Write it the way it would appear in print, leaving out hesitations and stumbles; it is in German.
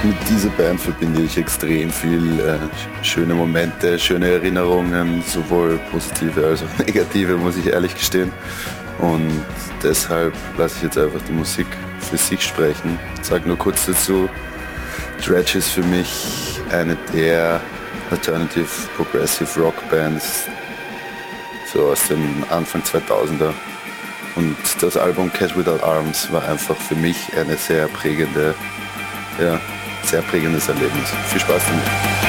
Mit dieser Band verbinde ich extrem viel schöne Momente, schöne Erinnerungen, sowohl positive als auch negative, muss ich ehrlich gestehen. Und deshalb lasse ich jetzt einfach die Musik für sich sprechen. Ich sage nur kurz dazu, Dredg ist für mich eine der Alternative Progressive Rock Bands so aus dem Anfang 2000er. Und das Album Cat Without Arms war einfach für mich eine sehr prägendes Erlebnis. Viel Spaß damit.